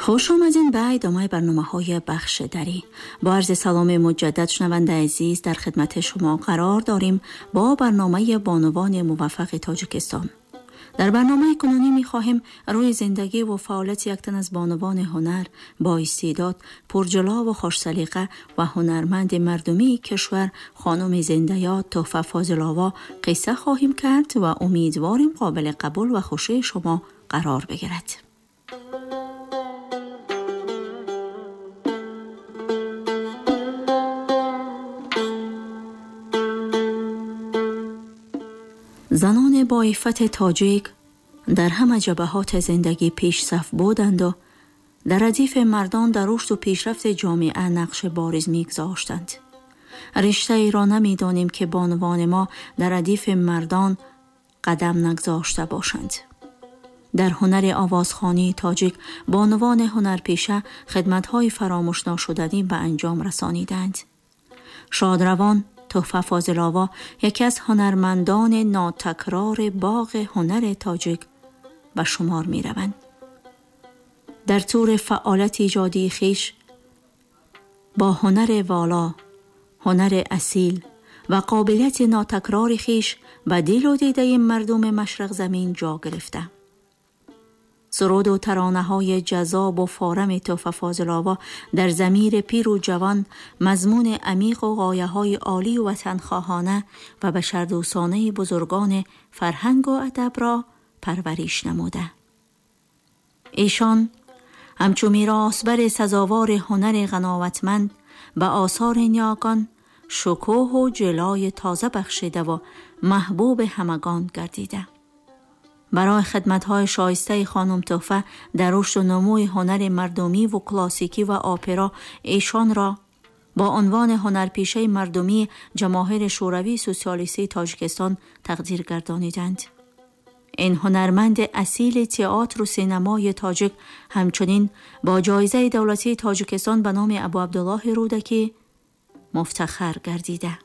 خوش آمدین به ادامه برنامه‌های بخش دری. با عرض سلام مجدد شنونده عزیز در خدمت شما قرار داریم با برنامه بانوان موفق تاجیکستان. در برنامه کنونی می‌خواهیم روی زندگی و فعالیت یک تن از بانوان هنر با استعداد، پرجلا و خوش‌سلیقه و هنرمند مردمی کشور خانم زنده‌یاد تحفه فاضل‌آوا قصه خواهیم کرد و امیدواریم قابل قبول و خوشی شما قرار بگیرد. زنان با عفت تاجیک در همه جبهات زندگی پیش صف بودند و در ردیف مردان در رشد و پیشرفت جامعه نقش بارز می‌گذاشتند. رشته ای را نمی‌دانیم که بانوان ما در ردیف مردان قدم نگذاشته باشند. در هنر آوازخوانی تاجیک بانوان هنرپیشه خدمت‌های فراموش ناشدنی به انجام رسانیدند. شادروان تحفه فاضل‌آوا یکی از هنرمندان ناتکرار باغ هنر تاجیک به شمار می روند. در طور فعالیت ایجادی خیش با هنر والا، هنر اصیل و قابلیت ناتکرار خیش به دل و دیده مردم مشرق زمین جا گرفته. سرود و ترانه‌های جذاب و فارم تحفه فاضل‌آوا در ضمیر پیر و جوان مضمون عمیق و غایه‌های عالی و وطنخواهانه و بشردوستانه بزرگان فرهنگ و ادب را پرورش نموده. ایشان همچو میراثبر سزاوار هنر قناعتمند به آثار نیاکان شکوه و جلای تازه بخشیده و محبوب همگان گردیده. برای خدمت‌های شایسته خانم تحفه در رشد و نموی هنر مردمی و کلاسیکی و آپرا ایشان را با عنوان هنرپیشه مردمی جماهیر شوروی سوسیالیستی تاجیکستان تقدیر گردانیدند. این هنرمند اصیل تئاتر و سینمای تاجیک همچنین با جایزه دولتی تاجیکستان به نام ابو عبدالله رودکی مفتخر گردیده.